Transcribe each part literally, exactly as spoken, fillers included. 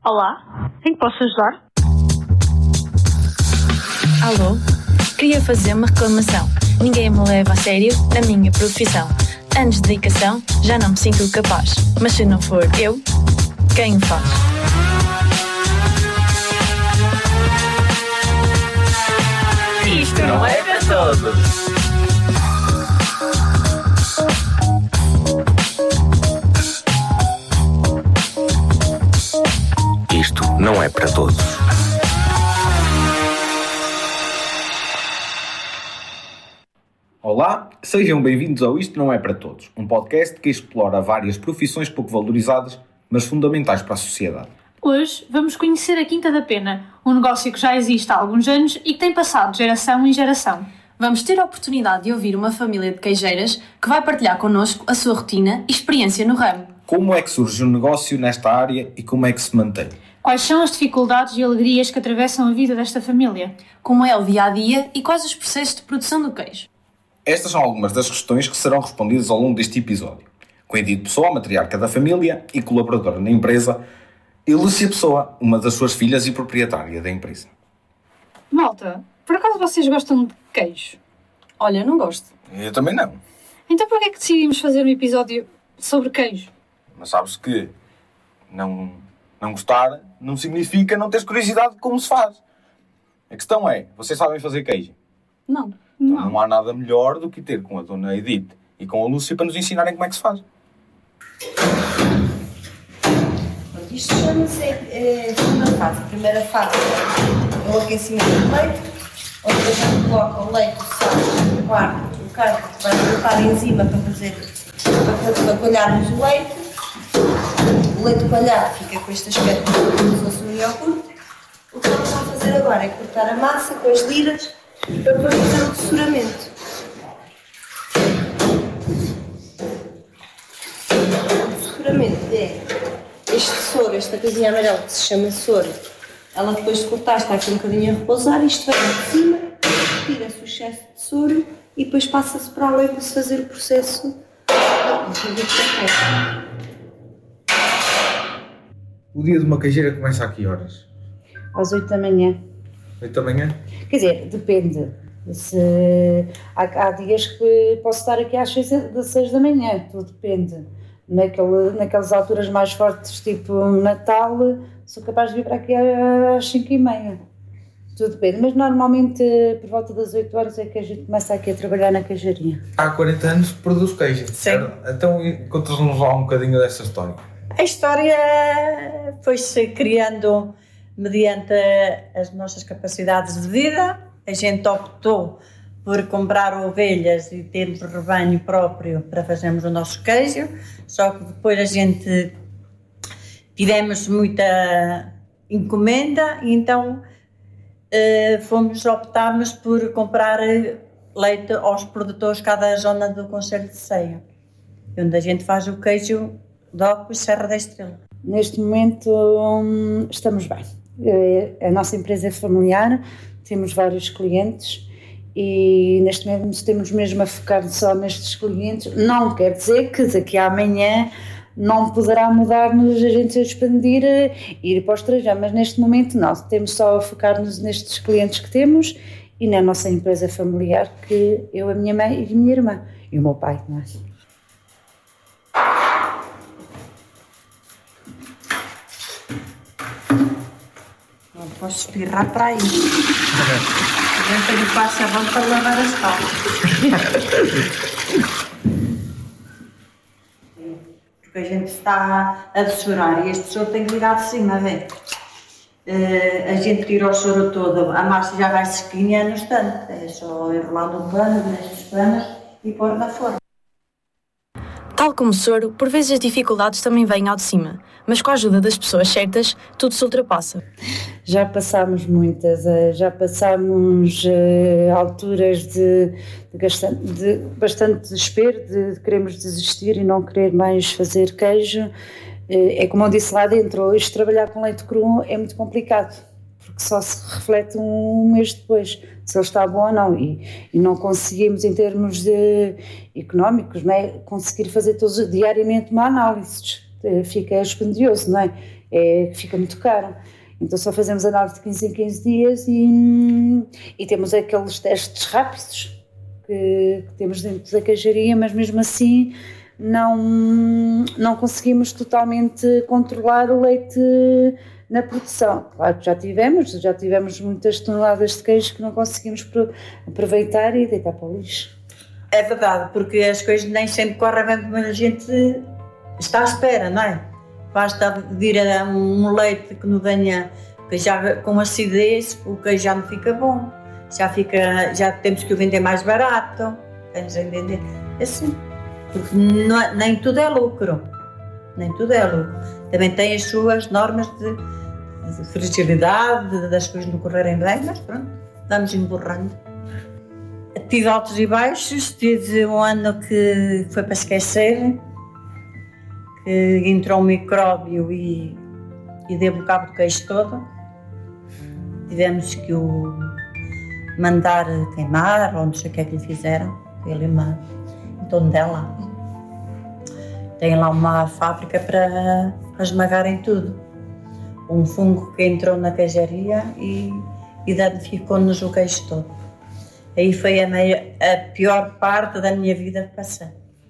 Olá, em que posso ajudar? Alô? Queria fazer uma reclamação. Ninguém me leva a sério na minha profissão. Anos de dedicação, já não me sinto capaz. Mas se não for eu, quem o faz? Isto não é para todos! Isto não é para todos. Olá, sejam bem-vindos ao Isto Não É Para Todos, um podcast que explora várias profissões pouco valorizadas, mas fundamentais para a sociedade. Hoje vamos conhecer a Quinta da Pena, um negócio que já existe há alguns anos e que tem passado de geração em geração. Vamos ter a oportunidade de ouvir uma família de queijeiras que vai partilhar connosco a sua rotina e experiência no ramo. Como é que surge um negócio nesta área e como é que se mantém? Quais são as dificuldades e alegrias que atravessam a vida desta família? Como é o dia-a-dia e quais os processos de produção do queijo? Estas são algumas das questões que serão respondidas ao longo deste episódio. Com a Edith Pessoa, matriarca da família e colaboradora na empresa, e Lúcia Pessoa, uma das suas filhas e proprietária da empresa. Malta, por acaso vocês gostam de queijo? Olha, eu não gosto. Eu também não. Então por que é que decidimos fazer um episódio sobre queijo? Mas sabes que não, não gostar não significa não teres curiosidade de como se faz. A questão é, vocês sabem fazer queijo? Não. Então não. não há nada melhor do que ter com a dona Edith e com a Lúcia para nos ensinarem como é que se faz. Isto chama-se é, a segunda fase. A primeira fase é o aquecimento do leite, onde a gente coloca o leite, o sal, o quarto, o carbo, que vai colocar em cima para fazer, para, para coalharmos o leite. O leite coalhado fica com este aspecto como se fosse um iogurte. O que vamos a fazer agora é cortar a massa com as liras para depois fazer o tesouramento. O tesouramento é este soro, esta coisinha amarela que se chama soro. Ela depois de cortar está aqui um bocadinho a repousar, isto vem de cima, tira-se o excesso de soro e depois passa-se para além de se fazer o processo. O dia de uma queijeira começa a que horas? Às oito da manhã. oito da manhã? Quer dizer, depende. Se, há, há dias que posso estar aqui às seis da manhã, tudo depende. Naquele, naquelas alturas mais fortes, tipo Natal, sou capaz de vir para aqui às cinco e meia. Tudo depende, mas normalmente por volta das oito horas é que a gente começa aqui a trabalhar na queijaria. Há quarenta anos produz queijo. Sim. Então conta-nos lá um bocadinho dessa história. A história foi-se criando mediante as nossas capacidades de vida. A gente optou por comprar ovelhas e termos rebanho próprio para fazermos o nosso queijo, só que depois a gente tivemos muita encomenda e então eh, fomos, optámos por comprar leite aos produtores cada zona do concelho de Ceia, onde a gente faz o queijo de Óbidos e Serra da Estrela. Neste momento hum, estamos bem. A nossa empresa é familiar, temos vários clientes e neste momento temos mesmo a focar só nestes clientes. Não quer dizer que daqui a amanhã não poderá mudar-nos, a gente expandir, ir para o estrangeiro, mas neste momento não, temos só a focar-nos nestes clientes que temos e na nossa empresa familiar, que eu, a minha mãe e a minha irmã e o meu pai, não é? Não posso espirrar para aí. A gente lhe passa a mão para lavar as calças. Porque a gente está a tesourar e este soro tem que virar de cima, vê? Uh, a gente tira o soro todo, a massa já vai sequinha no instante. É só enrolar no pano, nestes panos e pôr na forma. Tal como o soro, por vezes as dificuldades também vêm ao de cima, mas com a ajuda das pessoas certas, tudo se ultrapassa. Já passámos muitas, já passámos uh, alturas de, de, bastante, de bastante desespero, de, de queremos desistir e não querer mais fazer queijo. Uh, é como eu disse lá dentro, hoje trabalhar com leite cru é muito complicado, porque só se reflete um mês depois, se ele está bom ou não, e, e não conseguimos em termos de económicos, não é? Conseguir fazer todos, diariamente uma análise fica dispendioso, não é? É, fica muito caro. Então só fazemos análise de quinze em quinze dias e, e temos aqueles testes rápidos que, que temos dentro da queijaria, mas mesmo assim não, não conseguimos totalmente controlar o leite na produção. Claro que já tivemos, já tivemos muitas toneladas de queijo que não conseguimos aproveitar e deitar para o lixo. É verdade, porque as coisas nem sempre correm bem como a gente está à espera, não é? Basta vir a um leite que não venha que já, com acidez, o queijo já não fica bom, já, fica, já temos que o vender mais barato, temos a vender assim, porque não, nem tudo é lucro, nem tudo é lucro. Também tem as suas normas de, de fragilidade, das coisas não correrem bem, mas pronto, vamos emburrando. Tive altos e baixos, tive um ano que foi para esquecer, que entrou um micróbio e, e deu o cabo do queijo todo. Tivemos que o mandar queimar, ou não sei o que é que lhe fizeram, ele uma, em torno dela. Tem lá uma fábrica para, para esmagarem tudo. Um fungo que entrou na queijaria e, e danificou-nos o queijo todo. Aí foi a, meia, a pior parte da minha vida que passei.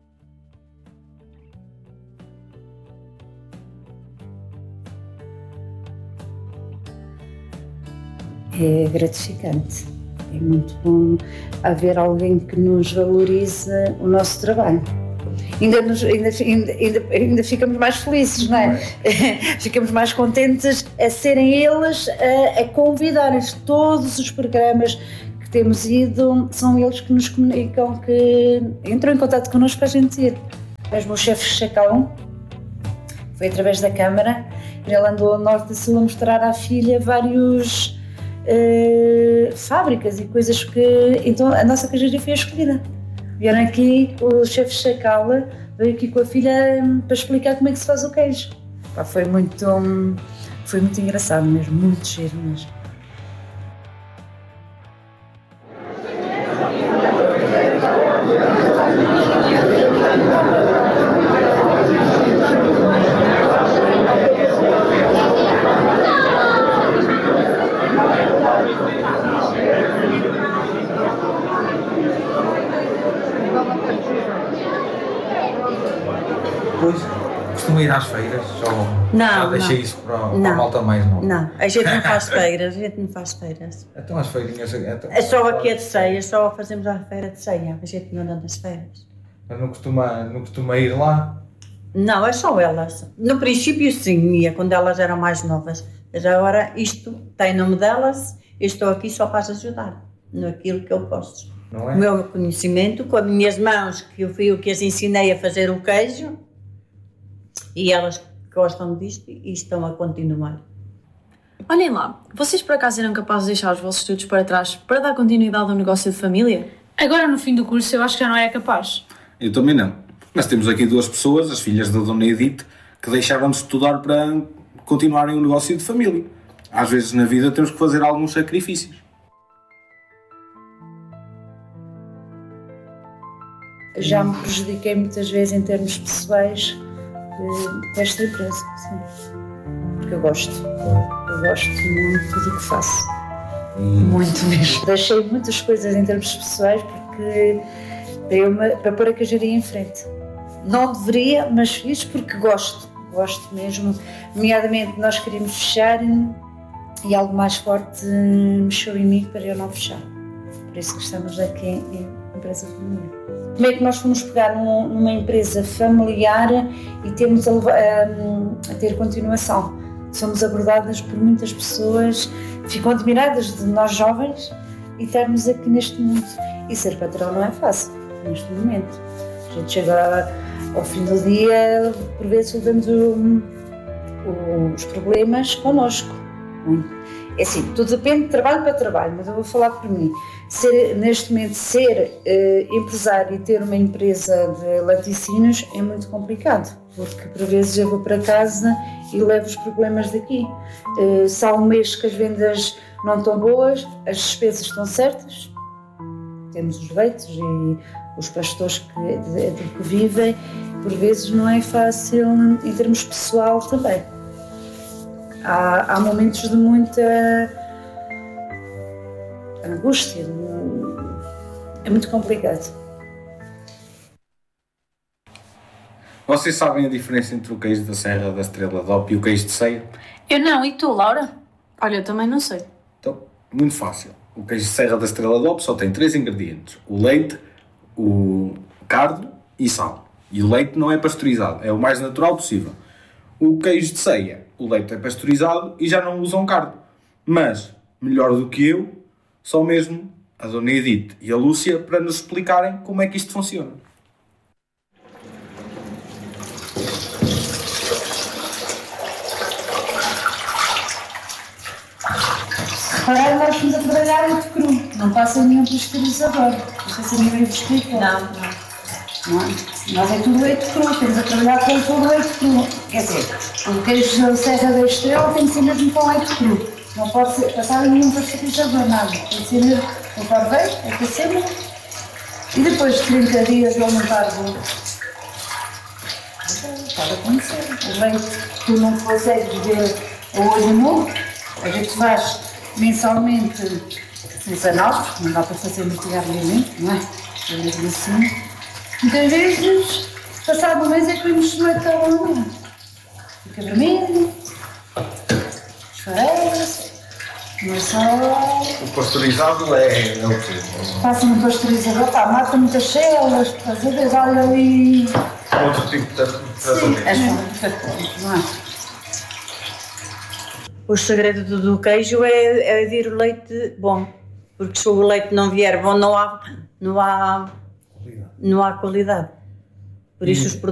É gratificante, é muito bom haver alguém que nos valorize o nosso trabalho. Ainda, nos, ainda, ainda, ainda ficamos mais felizes, não é? Ficamos mais contentes a serem eles a, a convidarem-nos. Todos os programas que temos ido, são eles que nos comunicam, que entram em contato connosco para a gente ir. Mesmo o chefe Chacal foi através da Câmara, ele andou ao norte e sul a mostrar à filha vários Uh, fábricas e coisas que... Então a nossa queijaria foi a escolhida. Vieram aqui, o chefe Chacala veio aqui com a filha um, para explicar como é que se faz o queijo. Pá, foi muito um, foi muito engraçado mesmo, muito giro mesmo. Depois costuma ir às feiras? Ou não, já deixei não. isso para, para a malta mais nova? Não, a gente não faz feiras, a gente não faz feiras. Então as feirinhas... Então, é só aqui a de ceia, só fazemos a feira de ceia, a gente não anda nas feiras. Mas não costuma, não costuma ir lá? Não, é só elas. No princípio sim, ia, quando elas eram mais novas. Mas agora isto tem nome delas, eu estou aqui só para as ajudar, naquilo que eu posso. Não é? O meu conhecimento, com as minhas mãos, que eu fui eu que as ensinei a fazer o queijo, e elas gostam disto e estão a continuar. Olhem lá, vocês por acaso eram capazes de deixar os vossos estudos para trás para dar continuidade ao negócio de família? Agora no fim do curso eu acho que já não é capaz. Eu também não. Mas temos aqui duas pessoas, as filhas da Dona Edith, que deixaram de estudar para continuarem o negócio de família. Às vezes na vida temos que fazer alguns sacrifícios. Já me prejudiquei muitas vezes em termos pessoais com esta empresa, sim. Porque eu gosto. Eu gosto muito do que faço. Hum. Muito mesmo. Deixei muitas coisas em termos pessoais porque para, eu, para pôr a queijaria em frente. Não deveria, mas fiz porque gosto. Gosto mesmo. Nomeadamente nós queríamos fechar e algo mais forte mexeu em mim para eu não fechar. Por isso que estamos aqui em empresa familiar. Como é que nós fomos pegar num, numa empresa familiar e temos a, a, a ter continuação? Somos abordadas por muitas pessoas, ficam admiradas de nós jovens e estarmos aqui neste mundo. E ser patrão não é fácil, neste momento. A gente chega ao fim do dia, por vezes levamos o, o, os problemas connosco. É assim, tudo depende de trabalho para trabalho, mas eu vou falar por mim. Ser, neste momento, ser uh, empresário e ter uma empresa de laticínios é muito complicado, porque por vezes eu vou para casa e levo os problemas daqui. Uh, se há um mês que as vendas não estão boas, as despesas estão certas, temos os leitos e os pastores que, de, de que vivem, por vezes não é fácil em termos pessoal também. Há, há momentos de muita angústia, é muito complicado. Vocês sabem a diferença entre o queijo da Serra da Estrela de Ope e o queijo de Ceia? Eu não, e tu, Laura? Olha, eu também não sei. Então, muito fácil. O queijo de Serra da Estrela de Ope só tem três ingredientes: o leite, o cardo e sal. E o leite não é pasteurizado, é o mais natural possível. O queijo de Ceia, o leite é pasteurizado e já não usam cardo. Mas, melhor do que eu, só mesmo a Dona Edith e a Lúcia para nos explicarem como é que isto funciona. Reparar, nós estamos a trabalhar leite cru, não passa nenhum pasteurizador. Não sei se a ninguém vos explicou. Não, não. Não é? Nós é tudo leite cru, temos a trabalhar com todo leite cru. Quer dizer, o queijo da Serra da Estrela tem que ser mesmo com leite cru. Não pode ser, passar nenhum pasteurizador, nada. Tem que ser mesmo com cordeiro, aquecemos e depois de trinta dias ou montar o. Pode acontecer. O leite tu não consegues ver a olho nu, a gente faz mensalmente os análogos, não dá para fazer diariamente, não é? Eu digo assim. Muitas vezes, passado um mês é que vemos se leite ao ano. Fica vermelho, esfarela-se, não é só. O pasteurizado é, é o quê? Passa no pasteurizador, pá, mata muitas células, fazer olha ali. Outro tipo de tratamento. É só, não é? O segredo do, do queijo é, é vir o leite bom, porque se o leite não vier bom, não há, não há, não há qualidade. Por isso os produtos